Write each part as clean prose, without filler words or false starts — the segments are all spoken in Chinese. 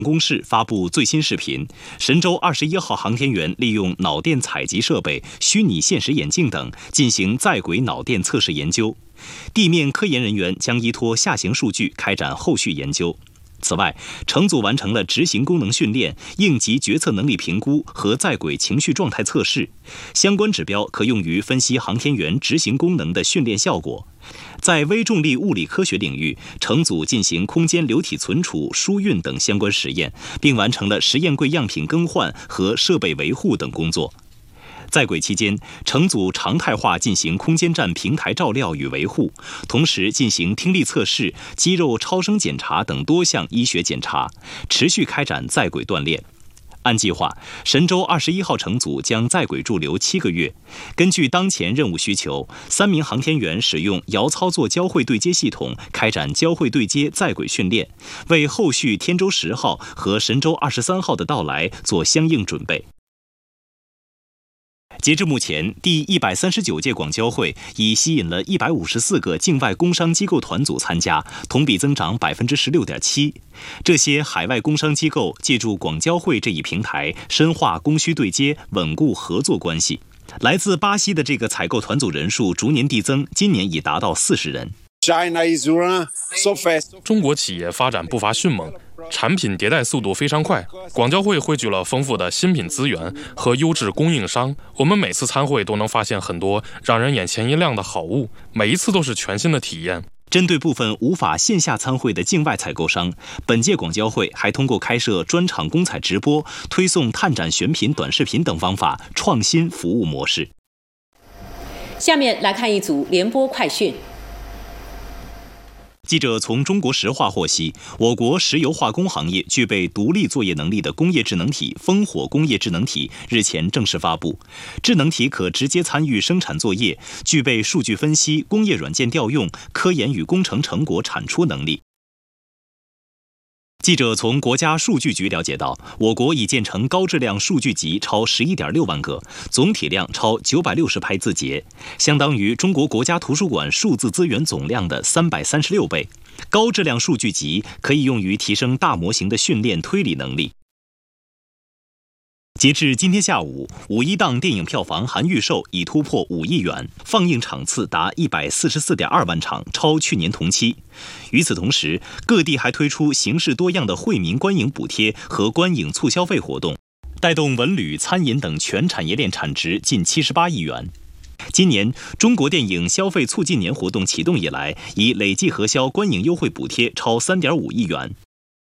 公室发布最新视频，神舟21号航天员利用脑电采集设备、虚拟现实眼镜等进行在轨脑电测试研究，地面科研人员将依托下行数据开展后续研究。此外，乘组完成了执行功能训练、应急决策能力评估和在轨情绪状态测试，相关指标可用于分析航天员执行功能的训练效果。在微重力物理科学领域，乘组进行空间流体存储、输运等相关实验，并完成了实验柜样品更换和设备维护等工作。在轨期间，乘组常态化进行空间站平台照料与维护，同时进行听力测试、肌肉超声检查等多项医学检查，持续开展在轨锻炼。按计划，神舟21号乘组将在轨驻留7个月。根据当前任务需求，3名航天员使用遥操作交会对接系统开展交会对接在轨训练，为后续天舟10号和神舟23号的到来做相应准备。截至目前，第139届广交会已吸引了154个境外工商机构团组参加，同比增长16.7%。这些海外工商机构借助广交会这一平台，深化供需对接，稳固合作关系。来自巴西的这个采购团组人数逐年递增，今年已达到40人。 中国企业发展步伐迅猛，产品迭代速度非常快。广交会汇聚了丰富的新品资源和优质供应商，我们每次参会都能发现很多让人眼前一亮的好物，每一次都是全新的体验。 针对部分无法线下参会的境外采购商，本届广交会还通过开设专场公采直播、推送探展选品短视频等方法，创新服务模式。 下面来看一组联播快讯。 记者从中国石化获悉，我国石油化工行业具备独立作业能力的工业智能体烽火工业智能体日前正式发布。智能体可直接参与生产作业，具备数据分析、工业软件调用、科研与工程成果产出能力。记者从国家数据局了解到，我国已建成高质量数据集超11.6万个，总体量超960拍字节，相当于中国国家图书馆数字资源总量的336倍。高质量数据集可以用于提升大模型的训练推理能力。截至今天下午，5一档电影票房含预售已突破5亿元，放映场次达144.2万场，超去年同期。与此同时，各地还推出形式多样的惠民观影补贴和观影促消费活动，带动文旅、餐饮等全产业链产值近78亿元。今年中国电影消费促进年活动启动以来，已累计核销观影优惠补贴超3.5亿元。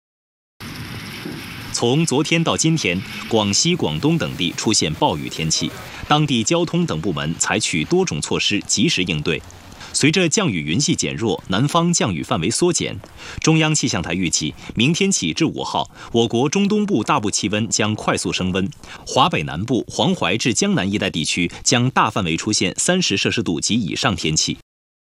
从昨天到今天，广西、广东等地出现暴雨天气，当地交通等部门采取多种措施及时应对。随着降雨云系减弱，南方降雨范围缩减。中央气象台预计，明天起至5号，我国中东部大部气温将快速升温，华北南部、黄淮至江南一带地区将大范围出现30摄氏度及以上天气。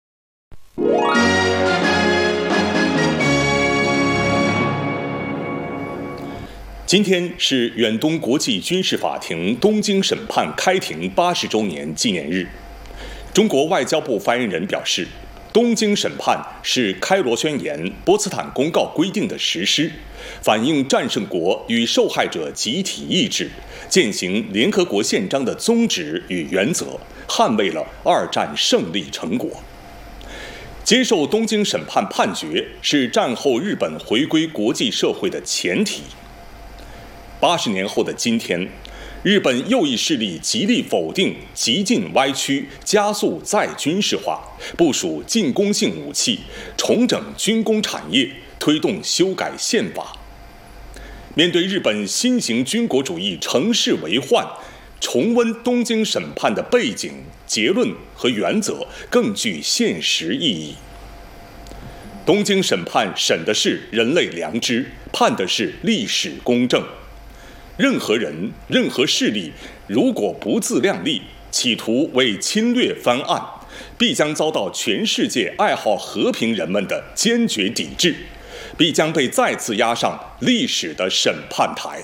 今天是远东国际军事法庭东京审判开庭80周年纪念日。中国外交部发言人表示，东京审判是开罗宣言、波茨坦公告规定的实施，反映战胜国与受害者集体意志，践行联合国宪章的宗旨与原则，捍卫了2战胜利成果。接受东京审判判决是战后日本回归国际社会的前提。80年后的今天，日本右翼势力极力否定、极尽歪曲、加速再军事化，部署进攻性武器，重整军工产业，推动修改宪法。面对日本新型军国主义乘势为患，重温东京审判的背景、结论和原则更具现实意义。东京审判审的是人类良知，判的是历史公正。任何人、任何势力，如果不自量力，企图为侵略翻案，必将遭到全世界爱好和平人们的坚决抵制，必将被再次押上历史的审判台。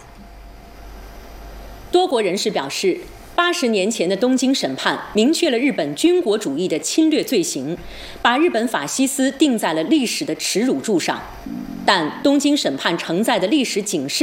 多国人士表示，80年前的东京审判明确了日本军国主义的侵略罪行，把日本法西斯钉在了历史的耻辱柱上。 但东京审判承载的历史警示